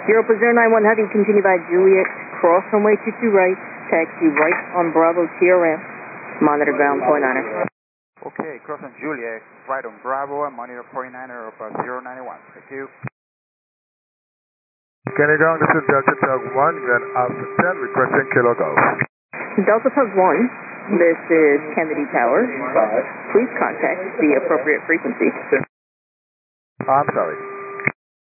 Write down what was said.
0.091 Heavy, continue by Juliet, cross runway 22 right, taxi right on Bravo TRM, monitor ground 49er. Okay, cross on Juliet, right on Bravo, and monitor 49er of 091. Thank you. Kennedy Ground, this is Delta Tug 1, Grand Alpha 10, requesting Kilo Golf. Delta Tug 1, this is Kennedy Tower. Please contact the appropriate frequency. I'm sorry.